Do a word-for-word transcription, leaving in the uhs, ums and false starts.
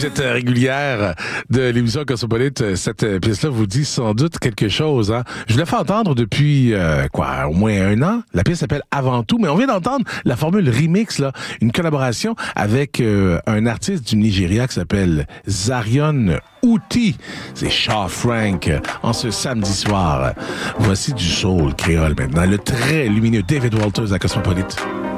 vous êtes régulière de l'émission Cosmopolite, cette pièce-là vous dit sans doute quelque chose. Hein? Je l'ai fait entendre depuis, euh, quoi, au moins un an. La pièce s'appelle Avant tout, mais on vient d'entendre la formule remix, là, une collaboration avec euh, un artiste du Nigeria qui s'appelle Zarion Outi. C'est Shaw Frank en ce samedi soir. Voici du soul créole maintenant. Le très lumineux David Walters à Cosmopolite.